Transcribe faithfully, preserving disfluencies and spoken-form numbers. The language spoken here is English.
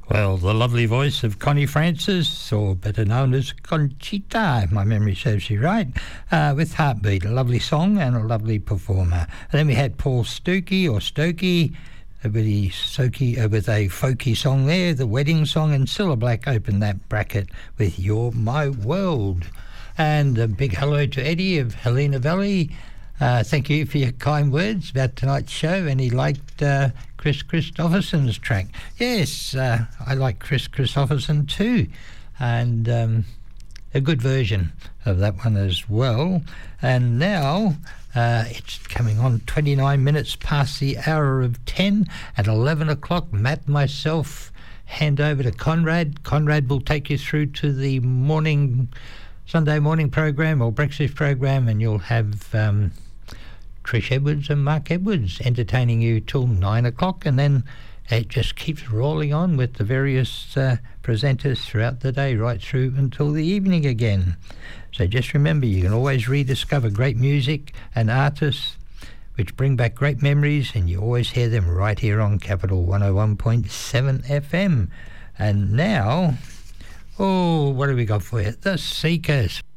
Well, the lovely voice of Connie Francis, or better known as Conchita, if my memory serves you right, uh, with Heartbeat, a lovely song and a lovely performer. And then we had Paul Stokey, or Stokey, with, the Stokey, uh, with a folky song there, the wedding song, and Cilla Black opened that bracket with You're My World. And a big hello to Eddie of Helena Valley. Uh, thank you for your kind words about tonight's show, and he liked uh, Chris Christopherson's track. Yes, uh, I like Chris Christopherson too, and um, a good version of that one as well. And now uh, it's coming on twenty-nine minutes past the hour of ten. At eleven o'clock, Matt and myself hand over to Conrad. Conrad will take you through to the morning, Sunday morning program or breakfast program, and you'll have... Um, Trish Edwards and Mark Edwards entertaining you till nine o'clock, and then it just keeps rolling on with the various uh, presenters throughout the day, right through until the evening again. So just remember, you can always rediscover great music and artists which bring back great memories, and you always hear them right here on Capital one oh one point seven F M. And now, oh, what have we got for you? The Seekers.